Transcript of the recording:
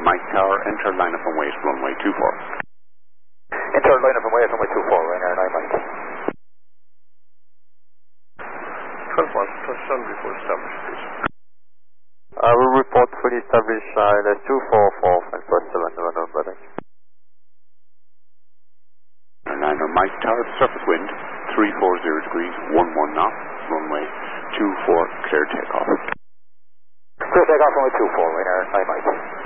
Mike Tower, enter line up and wait, runway 24. Enter line up and wait, runway 24, Ryanair 9 Mike. 12 miles, touchdown before established, please. I will report fully established, LS 244, and plus 7 November. Airliner Mike Tower, surface wind, 340 degrees, 11 knots, runway 24, clear takeoff. Clear takeoff, runway 24, Ryanair 9 Mike.